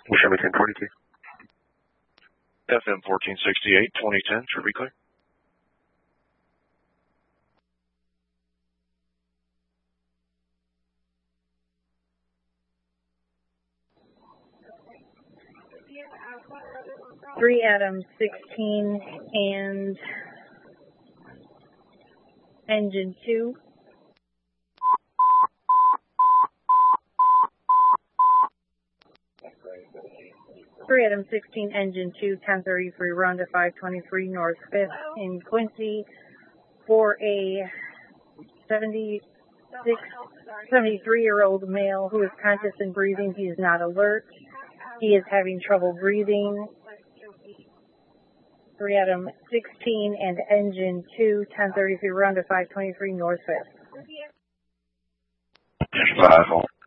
Show me 1042. FM 1468, 2010, should be clear. Three Adam 16 and engine 2. Three Adam 16 engine 2, 1033 run to 523 North 5th in Quincy for a 73-year-old male who is conscious and breathing. He is not alert. He is having trouble breathing. 3 Adam 16 and engine 2, 1033 run to 523 North 5th. 5